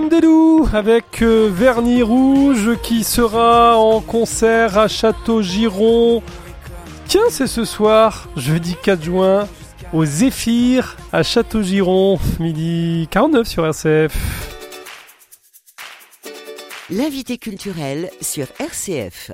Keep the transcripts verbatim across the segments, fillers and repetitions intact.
Des loups avec euh, Vernis Rouge qui sera en concert à Château-Giron. Tiens, c'est ce soir, jeudi quatre juin, au Zéphyr à Château-Giron, midi quarante-neuf sur R C F. L'invité culturel sur R C F.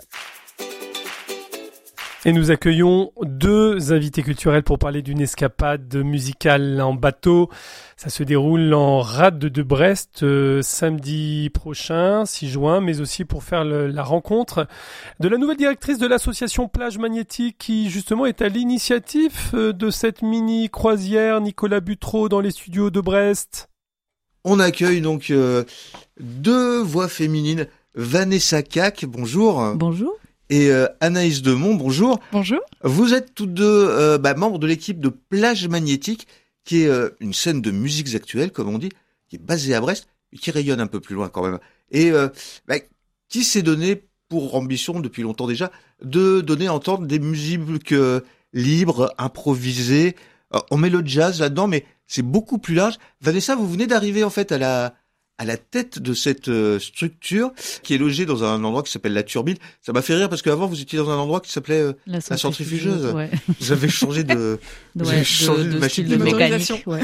Et nous accueillons deux invités culturels pour parler d'une escapade musicale en bateau. Ça se déroule en rade de Brest euh, samedi prochain, six juin, mais aussi pour faire le, la rencontre de la nouvelle directrice de l'association Plage Magnétique qui justement est à l'initiative euh, de cette mini croisière, Nicolas Butreau, dans les studios de Brest. On accueille donc euh, deux voix féminines. Vanessa Cac, bonjour. Bonjour. Et euh, Anaïs Demont, bonjour. Bonjour. Vous êtes toutes deux euh, bah, membres de l'équipe de Plage Magnétique, qui est euh, une scène de musiques actuelles, comme on dit, qui est basée à Brest, mais qui rayonne un peu plus loin quand même. Et euh, bah, qui s'est donné pour ambition, depuis longtemps déjà, de donner à entendre des musiques euh, libres, improvisées. Euh, on met le jazz là-dedans, mais c'est beaucoup plus large. Vanessa, vous venez d'arriver en fait à la... à la tête de cette euh, structure qui est logée dans un endroit qui s'appelle la Turbine. Ça m'a fait rire parce qu'avant vous étiez dans un endroit qui s'appelait euh, la, la centrifugeuse. Ouais. Vous avez changé de, vous ouais, avez changé de, de, de machine de, de mécanique. Ouais.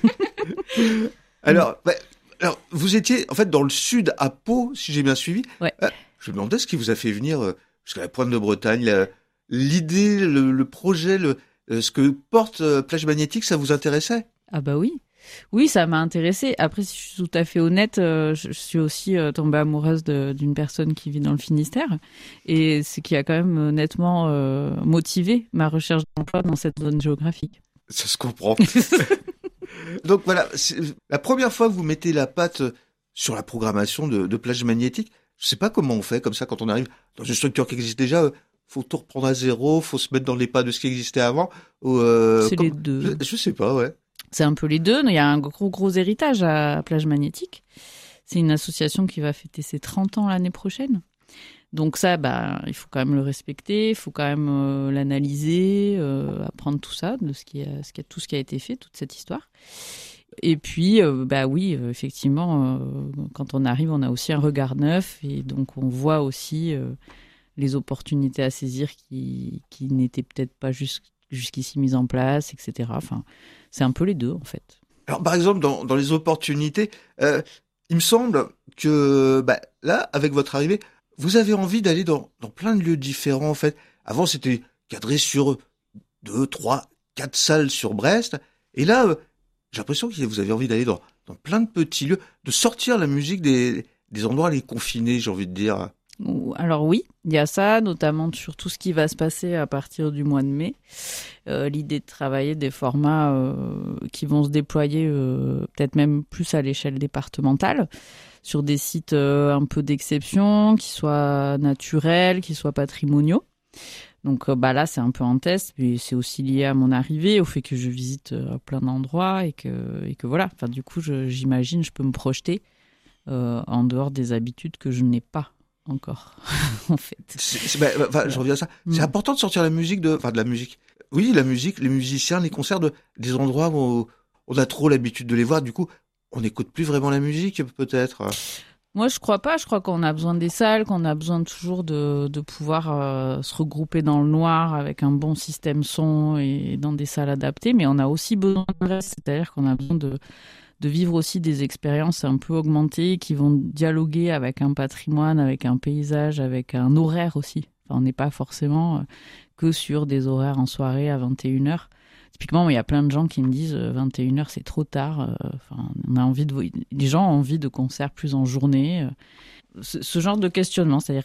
alors, bah, alors, vous étiez en fait dans le sud à Pau, si j'ai bien suivi. Ouais. Euh, je me demandais ce qui vous a fait venir euh, jusqu'à la pointe de Bretagne. La, l'idée, le, le projet, le, euh, ce que porte euh, Plage Magnétique, ça vous intéressait ? Ah bah oui. Oui, ça m'a intéressée. Après, si je suis tout à fait honnête, euh, je, je suis aussi euh, tombée amoureuse de, d'une personne qui vit dans le Finistère. Et ce qui a quand même euh, nettement euh, motivé ma recherche d'emploi dans cette zone géographique. Ça se comprend. Donc voilà, c'est la première fois que vous mettez la patte sur la programmation de, de Plage Magnétique. Je sais pas comment on fait comme ça quand on arrive dans une structure qui existe déjà. Euh, faut tout reprendre à zéro, faut se mettre dans les pas de ce qui existait avant. Ou euh, c'est comme... les deux. Je, je sais pas, ouais. C'est un peu les deux. Il y a un gros, gros héritage à Plage Magnétique. C'est une association qui va fêter ses trente ans l'année prochaine. Donc ça, bah, il faut quand même le respecter, il faut quand même euh, l'analyser, euh, apprendre tout ça, de ce qui a, ce qui a, tout ce qui a été fait, toute cette histoire. Et puis, euh, bah oui, euh, effectivement, euh, quand on arrive, on a aussi un regard neuf et donc on voit aussi euh, les opportunités à saisir qui, qui n'étaient peut-être pas juste jusqu'ici mises en place, et cetera. Enfin, c'est un peu les deux, en fait. Alors, par exemple, dans, dans les opportunités, euh, il me semble que bah, là, avec votre arrivée, vous avez envie d'aller dans, dans plein de lieux différents, en fait. Avant, c'était cadré sur deux, trois, quatre salles sur Brest. Et là, euh, j'ai l'impression que vous avez envie d'aller dans, dans plein de petits lieux, de sortir la musique des, des endroits les confinés, j'ai envie de dire. Alors oui, il y a ça, notamment sur tout ce qui va se passer à partir du mois de mai. Euh, l'idée de travailler des formats euh, qui vont se déployer euh, peut-être même plus à l'échelle départementale, sur des sites euh, un peu d'exception, qui soient naturels, qui soient patrimoniaux. Donc euh, bah là, c'est un peu en test, mais c'est aussi lié à mon arrivée, au fait que je visite euh, plein d'endroits et que, et que voilà. Enfin, du coup, je, j'imagine, je peux me projeter euh, en dehors des habitudes que je n'ai pas encore, en fait. C'est, c'est, bah, bah, je reviens à ça. C'est mmh. important de sortir la musique de, enfin de la musique. Oui, la musique, les musiciens, les concerts de des endroits où on a trop l'habitude de les voir. Du coup, on n'écoute plus vraiment la musique, peut-être. Moi, je crois pas. Je crois qu'on a besoin des salles, qu'on a besoin toujours de de pouvoir euh, se regrouper dans le noir avec un bon système son et dans des salles adaptées. Mais on a aussi besoin de reste, c'est-à-dire qu'on a besoin de de vivre aussi des expériences un peu augmentées qui vont dialoguer avec un patrimoine, avec un paysage, avec un horaire aussi. Enfin, on n'est pas forcément que sur des horaires en soirée à vingt et une heures. Typiquement, il y a plein de gens qui me disent vingt et une heures, c'est trop tard. Enfin, on a envie de, les gens ont envie de concerts plus en journée. Ce, ce genre de questionnement, c'est-à-dire